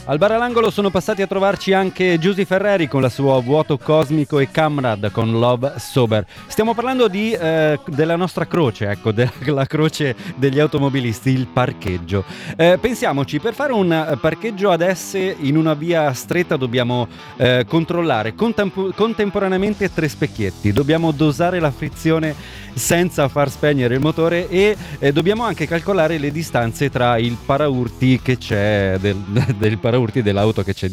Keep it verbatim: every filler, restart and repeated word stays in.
Al bar all'angolo sono passati a trovarci anche Giusy Ferreri con la sua Vuoto Cosmico e Camrad con Love Sober. Stiamo parlando di, eh, della nostra croce, ecco, della croce degli automobilisti, il parcheggio. Eh, pensiamoci, per fare un parcheggio ad S in una via stretta dobbiamo eh, controllare contempo- contemporaneamente tre specchietti, dobbiamo dosare la frizione senza far spegnere il motore e eh, dobbiamo anche calcolare le distanze tra il paraurti che c'è del, del paraurti dell'auto che c'è